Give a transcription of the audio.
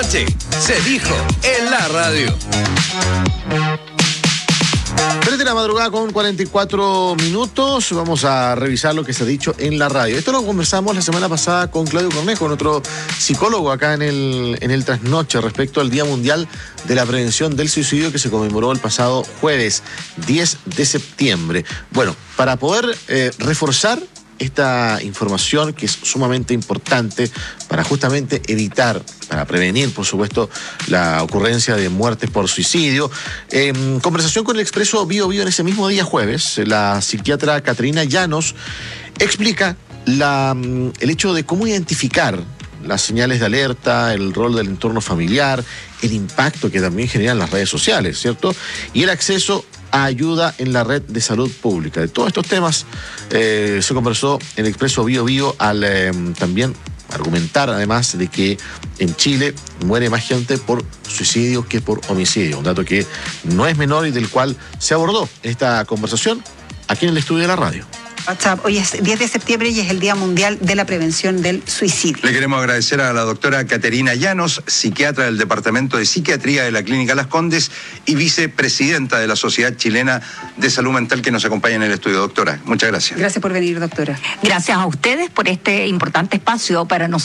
Se dijo en la radio. 3 de la madrugada con 44 minutos. Vamos a revisar lo que se ha dicho en la radio. Esto lo conversamos la semana pasada con Claudio Cornejo, nuestro psicólogo acá en el Trasnoche, respecto al Día Mundial de la Prevención del Suicidio que se conmemoró el pasado jueves 10 de septiembre. Bueno, para poder reforzar esta información que es sumamente importante para justamente evitar, para prevenir, por supuesto, la ocurrencia de muertes por suicidio. En conversación con el Expreso Bio Bio en ese mismo día jueves, la psiquiatra Caterina Llanos explica el hecho de cómo identificar las señales de alerta, el rol del entorno familiar, el impacto que también generan las redes sociales, ¿cierto? Y el acceso a ayuda en la red de salud pública. De todos estos temas se conversó en el Expreso Bio Bio al también argumentar, además, de que en Chile muere más gente por suicidio que por homicidio. Un dato que no es menor y del cual se abordó esta conversación aquí en el estudio de la radio. WhatsApp. Hoy es 10 de septiembre y es el Día Mundial de la Prevención del Suicidio. Le queremos agradecer a la doctora Caterina Llanos, psiquiatra del Departamento de Psiquiatría de la Clínica Las Condes y vicepresidenta de la Sociedad Chilena de Salud Mental, que nos acompaña en el estudio. Doctora, muchas gracias. Gracias por venir, doctora. Gracias a ustedes por este importante espacio para nosotros.